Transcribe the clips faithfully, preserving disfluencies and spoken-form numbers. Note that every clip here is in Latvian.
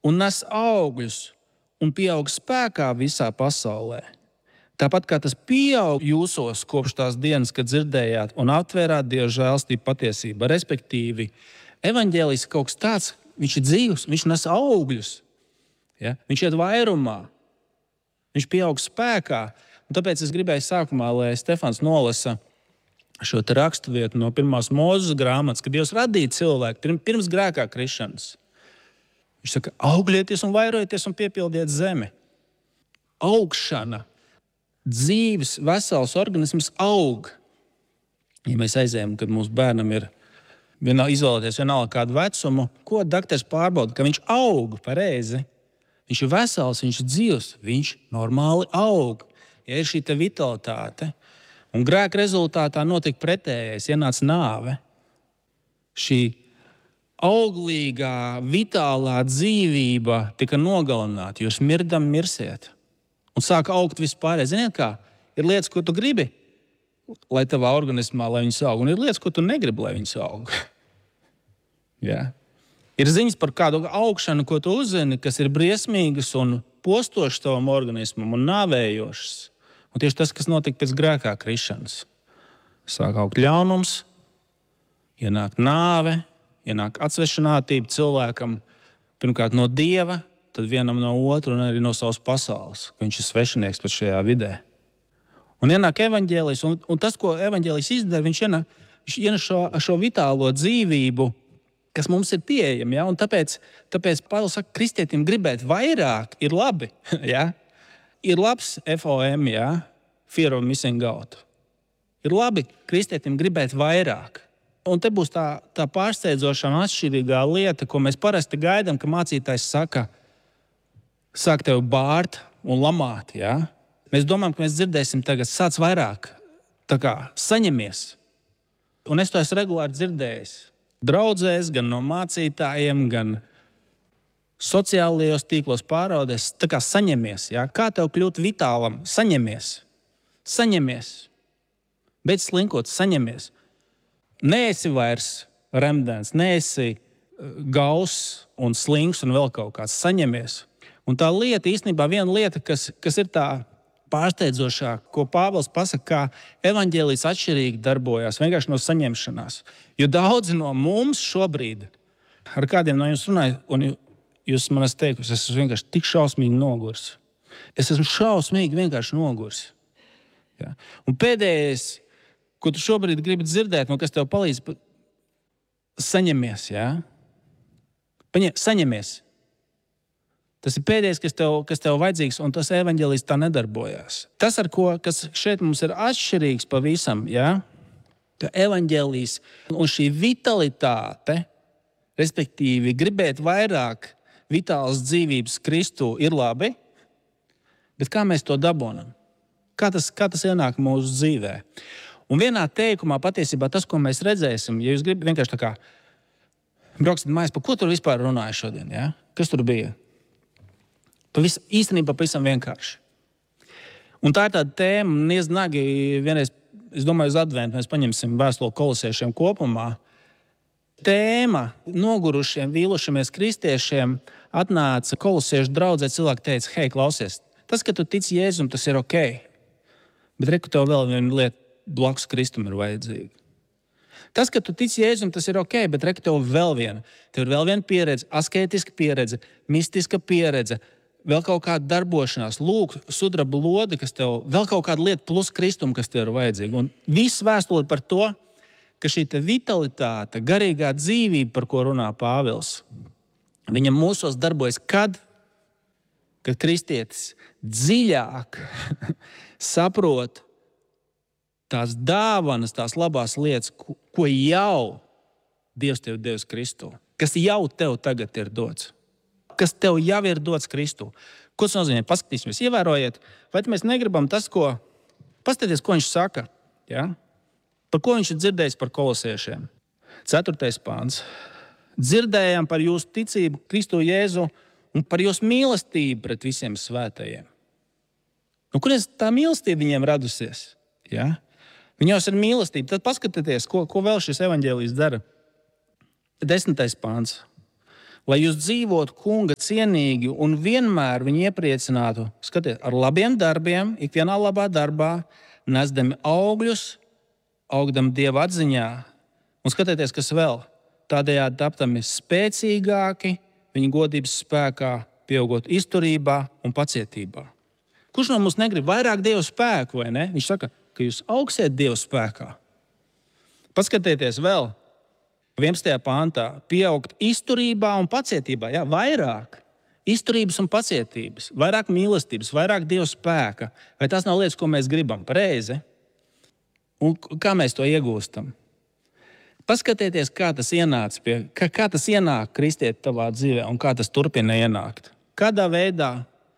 un nes augļus un pieaug spēkā visā pasaulē. Tāpat kā tas pieaug jūsos kopš tās dienas, kad dzirdējāt un aptvērāt Dieva žēlstību patiesību, respektīvi, evaņģēlijs ir kaut kas tāds, viņš ir dzīvs, viņš nes augļus, ja? Viņš iet vairumā, viņš pieaug spēkā. Un tāpēc es gribēju sākumā, lai Stefans nolasa šo te raksturvietu no pirmās Mūzes grāmatas, kad Dievs radīja cilvēku pirms grēkā krišanas. Viņš saka, augļieties un vairojieties un piepildiet zemi. Augšana, dzīves, vesels organisms aug. Ja mēs aizējam, kad mūsu bērnam ir vienā, izvēlēties vienalga kādu vecumu, ko daktars pārbauda, ka viņš aug pareizi. Viņš ir vesels, viņš ir dzīvs, viņš normāli aug. Ja ir šī te vitalitāte, un grēka rezultātā notika pretējais, ienāca nāve. Šī auglīgā, vitālā dzīvība tika nogalināta. Jūs mirdam mirsiet. Un sāk augt vispārējais. Ziniet kā? Ir lietas, ko tu gribi, lai tavā organismā, lai viņas aug. Un ir lietas, ko tu negribi, lai viņas aug. yeah. Ir ziņas par kādu augšanu, ko tu uzzini, kas ir briesmīgas un postošas tavam organismam un nāvējošas. Un tieši tas, kas notika pēc grēkā krišanas. Sāk augt ļaunums, ienāk nāve, ienāk atsvešinātība cilvēkam, pirmkārt no Dieva, tad vienam no otru un arī no savas pasaules, ka viņš ir svešinieks pat šajā vidē. Un ienāk evaņģēlijs, un, un tas, ko evaņģēlijs izdara, viņš ienāk, viņš ienāk šo, šo vitālo dzīvību, kas mums ir pieejama. Ja? Un tāpēc, tāpēc Pāvils saka, kristietim gribēt vairāk ir labi. ja? Ir labs F O M, ja? Fear of missing out. Ir labi kristietim gribēt vairāk. Un te būs tā, tā pārsteidzošā un atšķirīgā lieta, ko mēs parasti gaidām, ka mācītājs saka, sāk tevi bārt un lamāt. Ja? Mēs domājam, ka mēs dzirdēsim tagad, sāc vairāk, tā kā saņemies. Un es to esmu regulāri dzirdējis. Draudzēs, gan no mācītājiem, gan sociālajos tīklos pāraudēs, tā kā saņemies. Ja? Kā tev kļūt vitālam? Saņemies. Saņemies. Beidz slinkot, saņemies. Neesi vairs remdens, neesi gauss un slinks un vēl kaut kāds. Saņemies. Un tā lieta, īstenībā viena lieta, kas, kas ir tā pārsteidzošā, ko Pāvils pasaka, kā evaņģēlijs atšķirīgi darbojās, vienkārši no saņemšanās. Jo daudzi no mums šobrīd, ar kādiem no jums runāju, un jūs man esat teikusi, es esmu vienkārši tik šausmīgi nogurs. Es esmu šausmīgi vienkārši nogurs. Ja? Un pēdējais, ko tu šobrīd gribi dzirdēt, un kas tev palīdz, saņemies. Ja? Paņem, saņemies. Tas ir pēdējais, kas tev, kas tev vajadzīgs, un tas evaņģēlijs tā nedarbojās. Tas, ar ko, kas šeit mums ir atšķirīgs pavisam, ja? Ka evaņģēlijs un šī vitalitāte, respektīvi gribēt vairāk vitālas dzīvības Kristū ir labi, bet kā mēs to dabonam? Kā tas, kā tas ienāk mūsu dzīvē? Un vienā teikumā patiesībā tas, ko mēs redzēsim, ja jūs gribat vienkārši tā kā brauksit mājās, par ko tur vispār runāja šodien, ja? Kas tur bija? Pavis, īstenībā pavisam vienkārši. Un tā ir tāda tēma, nieznagi vienreiz, es domāju, uz adventu mēs paņemsim vēstuli kolosiešiem kopumā. Tēma nogurušiem, vīlušamies kristiešiem atnāca kolosiešu draudzē, cilvēki teica, hei, klausies, tas, ka tu tici Jēzum, tas ir ok, bet reku tev vēl viena lieta blakus Kristum ir vajadzīga. Tas, ka tu tici Jēzum, tas ir ok, bet reku tev vēl viena. Tev ir vēl viena pieredze, asketiska pieredze, mistiska pieredze, vēl kaut kāda darbošanās, lūk, sudraba lode, kas tev, vēl kaut kāda lieta plus Kristum, kas tev ir vajadzīga. Un viss vēstule par to, ka šī te vitalitāte, garīgā dzīvība, par ko runā Pāvils, viņam mūsos darbojas kad? Kad kristietis dziļāk saprot tās dāvanas, tās labās lietas, ko jau Dievs tev devis Kristū, kas jau tev tagad ir dots. Kas tev jau ir dots Kristū. Ko tas nozīmē? Paskatīsimies, ievērojiet, vai mēs negribam tas, ko... Paskatieties, ko viņš saka. Ja? Par ko viņš ir dzirdējis par kolosiešiem. Ceturtais pāns. Dzirdējām par jūsu ticību Kristu Jēzu un par jūsu mīlestību pret visiem svētajiem. Nu, kurien tā mīlestība viņiem radusies? Ja? Viņos ir mīlestība. Tad paskatieties, ko, ko vēl šis evaņģēlijs dara. Desmitais pāns. lai jūs dzīvotu kunga cienīgi un vienmēr viņu iepriecinātu, skatiet, ar labiem darbiem, ikvienā labā darbā, nesdami augļus, augdam Dieva atziņā. Un skatieties, kas vēl, tādējādi tapdami spēcīgāki viņa godības spēkā, pieaugot izturībā un pacietībā. Kurš no mums negrib vairāk Dieva spēku, vai ne? Viņš saka, ka jūs augsiet Dieva spēkā. Paskatieties vēl, vienpadsmitajā pāntā, pieaugt izturībā un pacietībā, jā, vairāk izturības un pacietības, vairāk mīlestības, vairāk Dieva spēka. Vai tās nav lietas, ko mēs gribam? Pareizi. Un kā mēs to iegūstam? Paskatieties, kā tas ienāca pie, kā, kā tas ienāk kristieti tavā dzīvē un kā tas turpina ienākt. Kādā veidā?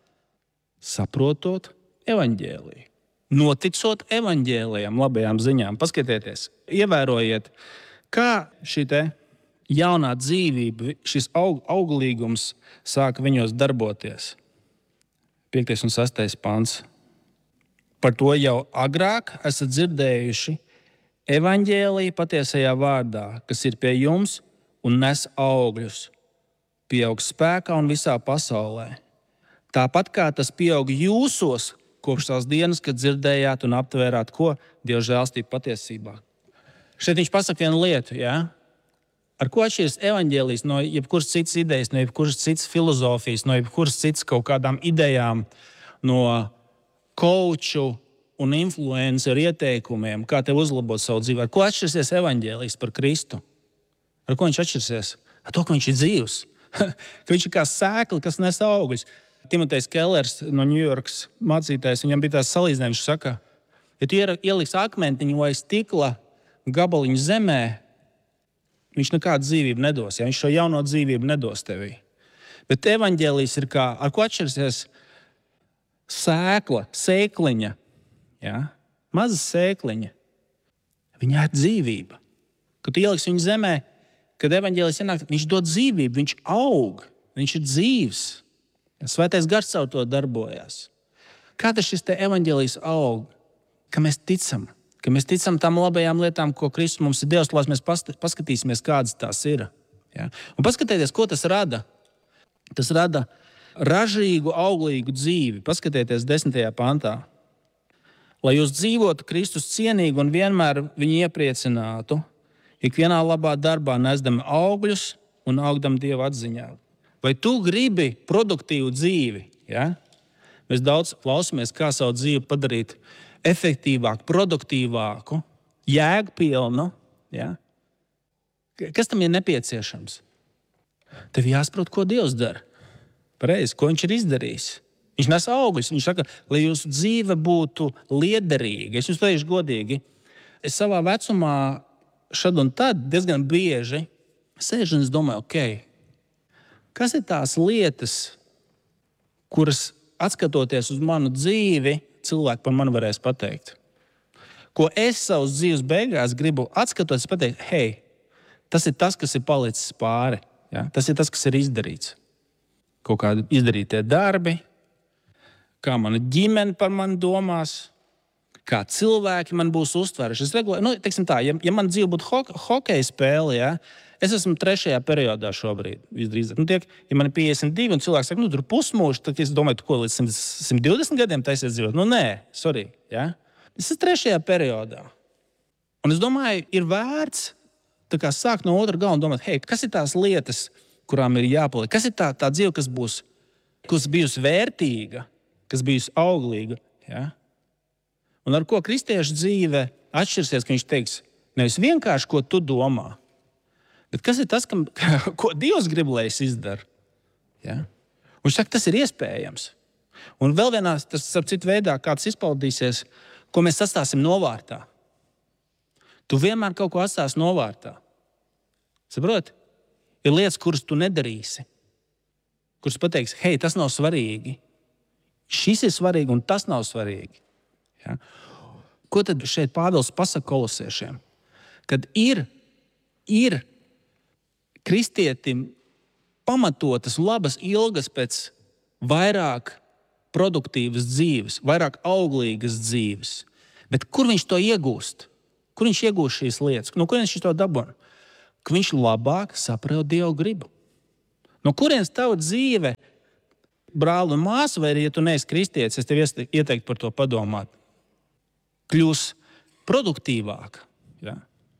Saprotot evaņģēliju. Noticot evaņģēlijam, labajām ziņām. Paskatieties, ievērojiet, kā šī te jaunā dzīvība, šis aug, auglīgums sāka viņos darboties. piektais un sestais pants. Par to jau agrāk esat dzirdējuši evaņģēliju patiesajā vārdā, kas ir pie jums un nes augļus, pieaug spēkā un visā pasaulē. Tāpat kā tas pieaug jūsos kopš tās dienas, kad dzirdējāt un aptvērāt, ko Dieva žēlstība patiesībā. Šeit viņš pasaka vienu lietu, jā? Ar ko atšķiras evaņģēlijs no jebkuras citas idejas, no jebkuras citas filozofijas, no jebkuras citas kaut kādām idejām, no kouču un influenceru ieteikumiem, kā tev uzlabot savu dzīvi. Ar ko atšķirsies evaņģēlijs par Kristu? Ar ko viņš atšķirsies? Ar to, ka viņš ir dzīvs. Ka viņš ir kā sēkla, kas nes augļus. Timotejs Kellers no Ņujorkas mācītājs, viņam bija tās salīdzinājums, viņš saka, ja tu ieliks akmentiņu vai stikla gabaliņu zemē, viņš nekādu dzīvību nedos. Ja? Viņš šo jauno dzīvību nedos tevī. Bet evaņģēlijs ir kā, ar ko atšķirsies sēkla, sēkliņa. Ja? Maza sēkliņa. Viņā ir dzīvība. Kad tu ieliksi viņu zemē, kad evaņģēlijs ienāk, viņš dod dzīvību, viņš aug, viņš ir dzīvs. Svētais gars caur to darbojās. Kā tas šis te evaņģēlijs aug? Ka mēs ticam. Ka mēs ticam tām labajām lietām, ko Kristus mums ir devis, lai mēs paskatīsimies, kādas tās ir. Ja? Un paskatieties, ko tas rada. Tas rada ražīgu, auglīgu dzīvi. Paskatieties desmitajā pantā. Lai jūs dzīvotu Kristus cienīgi un vienmēr viņu iepriecinātu, ikvienā labā darbā nesdami augļus un augdam Dieva atziņā. Vai tu gribi produktīvu dzīvi? Ja? Mēs daudz klausamies, kā savu dzīvi padarīt efektīvāku, produktīvāku, jēgpilnu. Ja? Kas tam ir nepieciešams? Tev jāsaprot, ko Dievs dara. Pareizi, ko viņš ir izdarījis. Viņš nes augļus. Viņš saka, lai jūsu dzīve būtu liederīga. Es jums teikšu godīgi, es savā vecumā šad un tad diezgan bieži sēžu un es domāju, ok, kas ir tās lietas, kuras atskatoties uz manu dzīvi, cilvēki par mani varēs pateikt? Ko es savas dzīves beigās gribu atskatoties pateikt, hei, tas ir tas, kas ir palicis pāri. Ja? Tas ir tas, kas ir izdarīts. Kaut kādi izdarītie darbi, kā mana ģimene par mani domās, kā cilvēki man būs uztvēruši. Es regulēju, nu, teiksim tā, ja, ja man dzīve būtu ho hokeja spēle, ja, es esmu trešajā periodā šobrīd. Visdrīzāk. Nu, tiek, ja man ir piecdesmit divi un cilvēks saka, nu, tur pusmūžs, tad es domāju, tu ko līdz simt divdesmit gadiem taisies dzīvot? Nu, nē, sorry. Ja? Es esmu trešajā periodā. Un es domāju, ir vērts tā kā sākt no otra gala un domāt, hei, kas ir tās lietas, kurām ir jāpaliek? Kas ir tā, tā dzīve, kas būs, kas bijusi vērtīga, kas bijusi auglīga? Ja? Un ar ko kristiešu dzīve atšķirsies, ka viņš teiks, nevis vienkārši, ko tu domā, bet kas ir tas, kam, ko Dievs grib, lai es izdaru? Ja? Un viņš saka, tas ir iespējams. Un vēl vienā, tas starp citu veidā, kā tas izpaudīsies, ko mēs atstāsim novārtā. Tu vienmēr kaut ko atstāsi novārtā. Saproti? Ir lietas, kuras tu nedarīsi. Kuras pateiksi, hei, tas nav svarīgi. Šis ir svarīgi un tas nav svarīgi. Ja? Ko tad šeit Pāvils pasaka kolosiešiem? Kad ir, ir kristietim pamatotas, labas ilgas pēc vairāk produktīvas dzīves, vairāk auglīgas dzīves. Bet kur viņš to iegūst? Kur viņš iegūst šīs lietas? No kur viņš to dabūna? Ka viņš labāk saprot Dievu gribu. No kurienes tava dzīve, brāli un māsa, vai arī, ja tu neesi kristietis, es tev ieteiktu par to padomāt, kļūs produktīvāka, ja?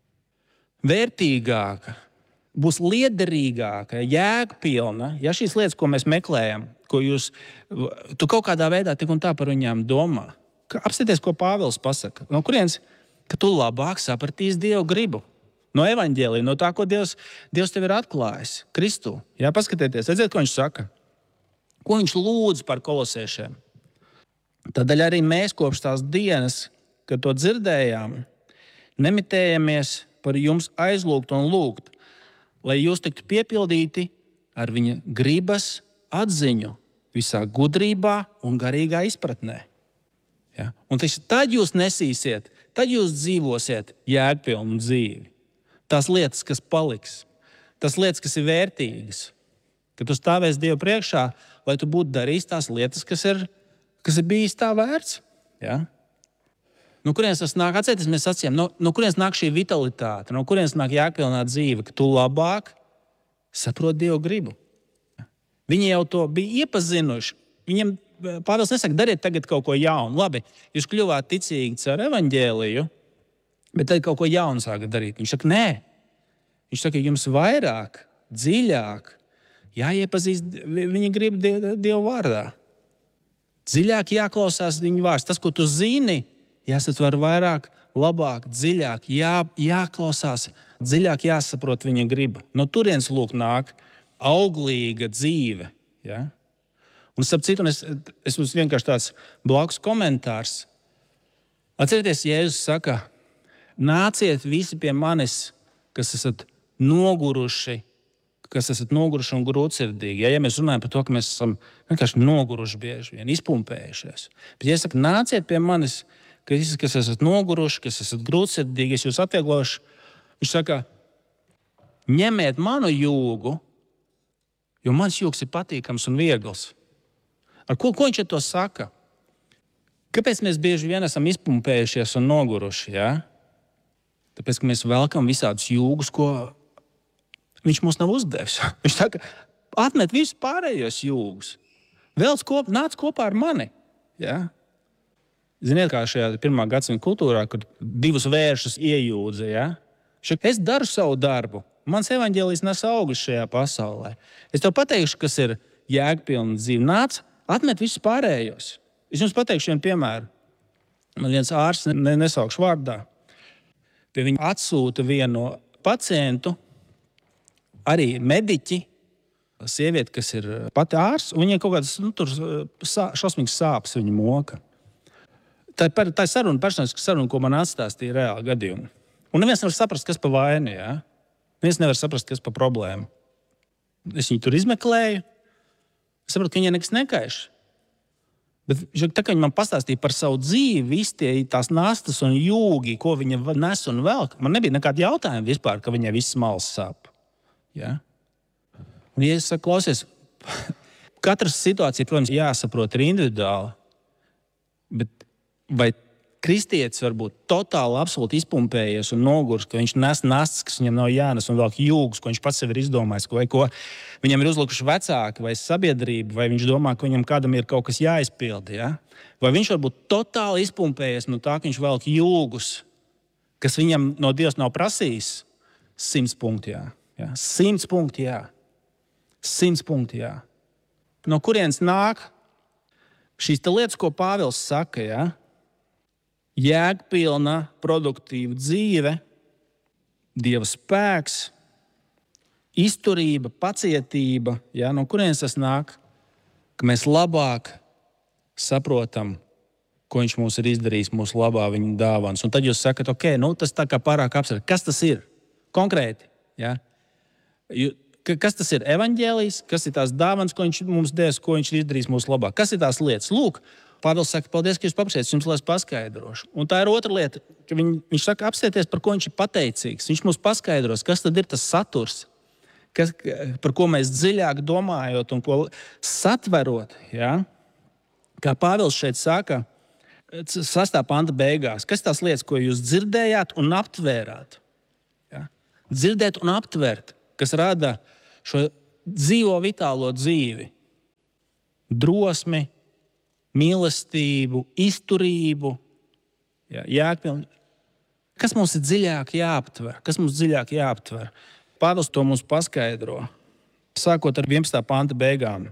Vērtīgāka, būs liederīgāka, jēgpilna. Ja šīs lietas, ko mēs meklējam, ko jūs, tu kaut kādā veidā tik un tā par viņām domā. Apstāties, ko Pāvils pasaka. No kurienes, ka tu labāk sapratīsi Dievu gribu. No evaņģēlija, no tā, ko Dievs, Dievs tev ir atklājis. Kristu. Jā, paskatieties, redziet, ko viņš saka. Ko viņš lūdz par kolosiešiem. Tādēļ arī mēs kopš tās dienas, kad to dzirdējām, nemitējamies par jums aizlūgt un lūgt, lai jūs tiktu piepildīti ar viņa gribas atziņu visā gudrībā un garīgā izpratnē. Ja? Un tad jūs nesīsiet, tad jūs dzīvosiet jēgpilnu dzīvi. Tās lietas, kas paliks, tās lietas, kas ir vērtīgas, kad tu stāvēsi Dievu priekšā, lai tu būtu darījis tās lietas, kas ir, kas ir bijis tā vērts. Ja? No kurienes tas nāk? Atcerieties, mēs sacījām, no, no kurienes nāk šī vitalitāte, no kurienes nāk jēgpilnā dzīve, ka tu labāk saproti Dievu gribu. Viņi jau to bija iepazinuši. Viņiem Pāvils nesaka, dariet tagad kaut ko jaunu. Labi, jūs kļuvāt ticīgi caur evaņģēliju, bet tad kaut ko jaunu sākat darīt. Viņš saka, nē. Viņš saka, jums vairāk, dziļāk jāiepazīst viņa gribu Dievu vārdā. Dziļāk jāklausās viņa vārds. Tas, ko tu zini, jāsatver vairāk, labāk, dziļāk, jā, jāklausās, dziļāk jāsaprot viņa griba. No turienes lūk nāk auglīga dzīve. Ja? Un starp citu, es, es mums vienkārši tāds blakus komentārs. Atcerieties, Jēzus saka, nāciet visi pie manis, kas esat noguruši, kas esat noguruši un grūtsirdīgi. Ja, ja mēs runājam par to, ka mēs esam vienkārši noguruši bieži vien, izpumpējušies. Bet, ja es saku, nāciet pie manis, kas, kas esat noguruši, kas esat grūtsirdīgi, es jūs atvieglošu. Viņš saka, ņemiet manu jūgu, jo mans jūgs ir patīkams un viegls. Ar ko, ko viņš to saka? Kāpēc mēs bieži vien esam izpumpējušies un noguruši? Ja? Tāpēc, ka mēs velkam visādus jūgus, ko viņš mums nav uzdevis. Viņš saka, atmet visus pārējos jūgus. Velc kop, nāc kopā ar mani. Ja? Ziniet, kā šajā pirmā gadsimta kultūrā, kur divus vēršus iejūdza. Ja? Šak, es daru savu darbu. Mans evaņģēlijs nes augļus šajā pasaulē. Es tev pateikšu, kas ir jēgpilna dzīve. Nāc, atmet visus pārējos. Es jums pateikšu vienu piemēru. Man viens ārsts, ne, nesaukšu vārdā, pie viņa atsūta vienu pacientu, arī mediķi, sievieti, kas ir pati ārsts, un viņai kaut kādas nu, tur sā, šausmīgas sāpes viņa moka. Tā ir, tā ir saruna, personiska saruna, ko man atstāstīja reāli gadījumi. Un neviens nevar saprast, kas pa vainu, ja? Neviens nevar saprast, kas pa problēmu. Es viņu tur izmeklēju, es sapratu, ka viņai nekas nekaiš. Bet tā, ka viņi man pastāstīja par savu dzīvi, visi tie tās nastas un jūgi, ko viņa nes un velk, man nebija nekāda jautājuma vispār, ka viņai viss malas sāp. Ja? Un, ja es saku, klausies, katras situācija, protams, jāsaprot ir individuāli, bet vai kristietis var būt totāli absolūti izpumpējies un nogurs, ka viņš nes nastas, kas viņam nav jānes, un velk jūgus, ko viņš pats sev ir izdomājis, vai ko viņam ir uzlikuši vecāki vai sabiedrība, vai viņš domā, ka viņam kādam ir kaut kas jāizpilda. Ja? Vai viņš var būt totāli izpumpējies no tā, ka viņš velk jūgus, kas viņam no Dievs nav prasījis? Simts punkti, jā. Ja? Simts punkti, jā. Simts punkti, jā. No kurienes nāk šīs lietas, ko Pāvils saka, jā? Jēgpilna, produktīva dzīve, Dieva spēks, izturība, pacietība. Ja? No kurienes tas nāk? Ka mēs labāk saprotam, ko viņš mums ir izdarījis mūsu labā viņa dāvanas. Un tad jūs sakat, ok, nu, tas tā kā pārāk abstrakt. Kas tas ir? Konkrēti. Ja? Kas tas ir? Evaņģēlijs, kas ir tās dāvanas, ko viņš mums des, ko viņš ir izdarījis mūsu labā? Kas ir tās lietas? Lūk, Pāvils saka, paldies, ka jūs paprasījāt, jums lai es paskaidrošu. Un tā ir otra lieta, ka viņ, viņš saka, apstieties, par ko viņš ir pateicīgs. Viņš mums paskaidros, kas tad ir tas saturs, kas, par ko mēs dziļāk domājot un ko satverot. Ja? Kā Pāvils šeit saka, sastā panta beigās, kas tās lietas, ko jūs dzirdējāt un aptvērāt. Ja? Dzirdēt un aptvert, kas rada šo dzīvo vitālo dzīvi, drosmi, mīlestību, izturību, jā, jēgpilni. Kas mums ir dziļāk jāaptver? Kas mums dziļāk jāaptver? Pāvils to mums paskaidro, sākot ar vienpadsmitā panta beigām.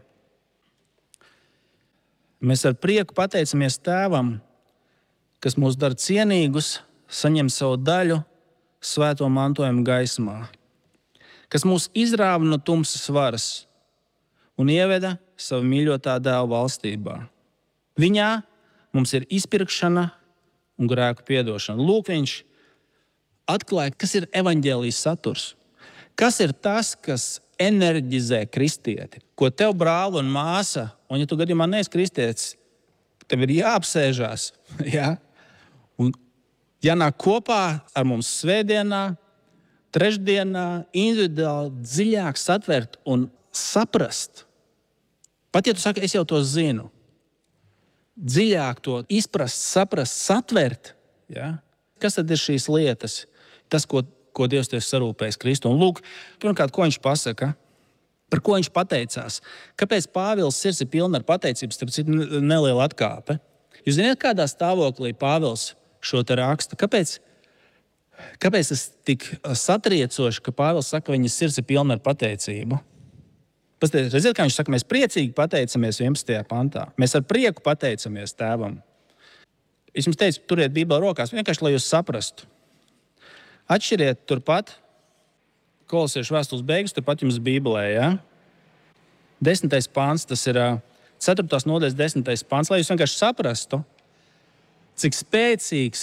Mēs ar prieku pateicamies Tēvam, kas mūs dara cienīgus, saņem savu daļu svēto mantojumu gaismā, kas mūs izrāva no tumsas varas un ieveda savu mīļotā dēla valstībā. Viņā mums ir izpirkšana un grēku piedošana. Lūk, viņš atklāja, kas ir evaņģēlijas saturs. Kas ir tas, kas enerģizē kristieti? Ko tev brāli un māsa, un ja tu gadījumā neesi kristietis, tev ir jāapsēžās, jā? Un jānāk kopā ar mums svētdienā, trešdienā, individuāli dziļāk satvert un saprast. Pat ja tu saki, es jau to zinu, dziļāk to izprast, saprast, satvert. Ja? Kas tad ir šīs lietas? Tas, ko, ko Dievs tev sarūpējis Kristu. Un lūk, pirmkārt, ko viņš pasaka, par ko viņš pateicās. Kāpēc Pāvils sirds ir pilna ar pateicības, tāpēc ir neliela atkāpe. Jūs zināt, kādā stāvoklī Pāvils šo te raksta? Kāpēc, kāpēc tas tik satriecoši, ka Pāvils saka, ka viņa sirds ir pilna ar pateicību? Pastāstiet, redziet, kā viņš saka, mēs priecīgi pateicamies vienpadsmitajā pantā. Mēs ar prieku pateicamies Tēvam. Es jums teicu, turiet Bībeli rokās, vienkārši, lai jūs saprastu. Atšķiriet turpat, Kolosiešu vēstules beigas, turpat jums Bībelē, ja? Desmitais pants, tas ir ceturtās nodaļas desmitais pants, lai jūs vienkārši saprastu, cik spēcīgs,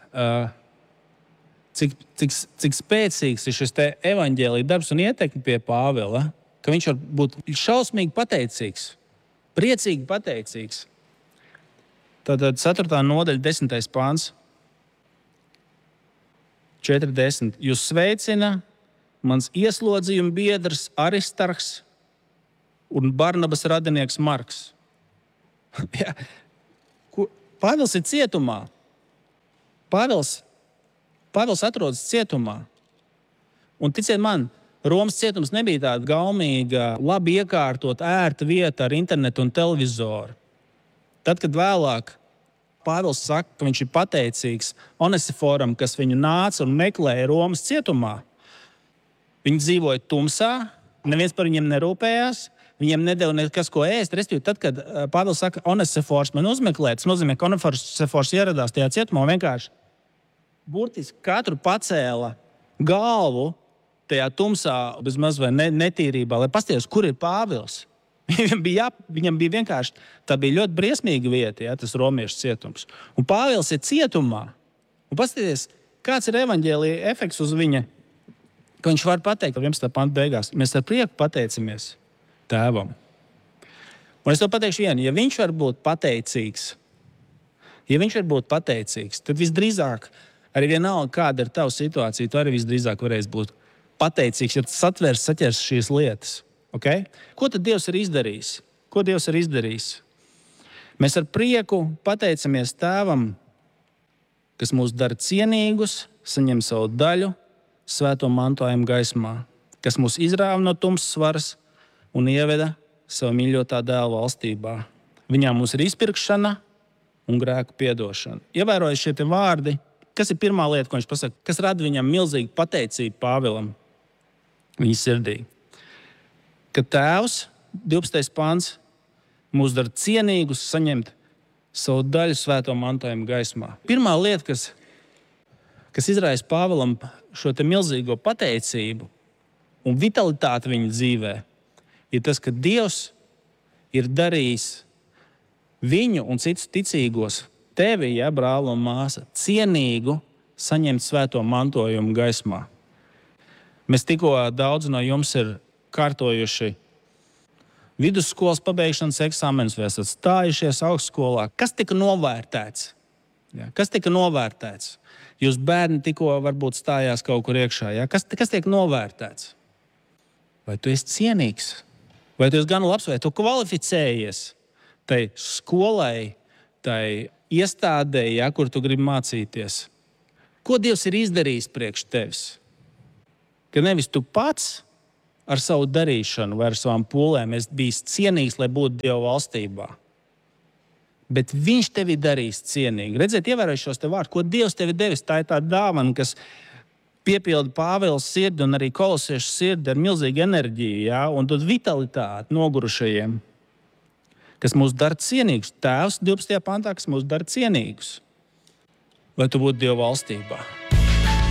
cik, cik, cik spēcīgs ir šis te evaņģēlija darbs un ietekmi pie Pāvila, ka viņš var būt šausmīgi pateicīgs, priecīgi pateicīgs. Tātad ceturtā nodaļa desmitais pants, četrdesmit. Jūs sveicina mans ieslodzījuma biedrs Aristarks un Barnabas radinieks Marks. Ja. Pāvils ir cietumā. Pāvils, Pāvils atrodas cietumā. Un ticiet man, Romas cietums nebija tāda gaumīga, labi iekārtot, ērta vieta ar internetu un televizoru. Tad, kad vēlāk Pāvils saka, ka viņš ir pateicīgs Onesiforam, kas viņu nāca un meklēja Romas cietumā. Viņi dzīvoja tumsā, neviens par viņiem nerūpējās, viņiem nedeva nekas, ko ēst. Respektīvi, tad, kad Pāvils saka, Onesifors man uzmeklē, tas nozīmē, ka Onesifors ieradās tajā cietumā vienkārši burtiski katru pacēla galvu tajā tumsā, bezmaz vai netīrībā, lai paskatītos, kur ir Pāvils. Viņam bija, jā, viņam bija vienkārši, tā bija ļoti briesmīga vieta, jā, tas romiešu cietums. Un Pāvils ir cietumā. Un paskatieties, kāds ir evaņģēlija efekts uz viņa, ka viņš var pateikt, vienpadsmitā panta beigās, mēs ar prieku pateicamies Tēvam. Un es to pateikšu vienu, ja viņš var būt pateicīgs, ja viņš var būt pateicīgs, tad visdrīzāk, arī vienalga, kāda ir tava situācija, tu arī visdrīzāk varēs būt pateicīgs, ja tu satvērs, saķers šīs lietas. Okay? Ko tad Dievs ir izdarījis? Ko Dievs ir izdarījis? Mēs ar prieku pateicamies Tēvam, kas mūs dara cienīgus, saņem savu daļu svēto mantojumu gaismā, kas mūs izrāva no tumsas varas un ieveda savu mīļotā dēla valstībā. Viņā mums ir izpirkšana un grēku piedošana. Ievērojiet šie te vārdi, kas ir pirmā lieta, ko viņš pasaka, kas rada viņam milzīgu pateicību Pāvilam viņa sirdī. Ka Tēvs, divpadsmitais pants, mūs dara cienīgus saņemt savu daļu svēto mantojumu gaismā. Pirmā lieta, kas, kas izraisa Pāvilam šo te milzīgo pateicību un vitalitāti viņa dzīvē, ir tas, ka Dievs ir darījis viņu un citus ticīgos, tevi, ja, brāli un māsa, cienīgu saņemt svēto mantojumu gaismā. Mēs tikko daudz no jums ir kārtojuši vidusskolas pabeigšanas eksāmenus, vai esat stājušies augstskolā. Kas tika novērtēts? Ja, kas tika novērtēts? Jūs bērni tikko varbūt stājās kaut kur iekšā. Ja? Kas, kas tiek novērtēts? Vai tu esi cienīgs? Vai tu esi gan labs, vai tu kvalificējies tai skolai, tai iestādēji, ja, kur tu gribi mācīties? Ko Dievs ir izdarījis priekš tevis? Ka nevis tu pats ar savu darīšanu vai ar savām pūlēm esi bijis cienīgs, lai būtu Dieva valstībā. Bet viņš tevi darīs cienīgi. Redziet, ievēroju šos te vārdus, ko Dievs tevi devis. Tā ir tā dāvana, kas piepilda Pāvila sirdi un arī kolosiešu sirdi ar milzīgu enerģiju, ja? Un dod vitalitāti nogurušajiem, kas mūs dara cienīgus. Tēvs divpadsmitajā pantā, kas mūs dara cienīgus, lai tu būtu Dieva valstībā.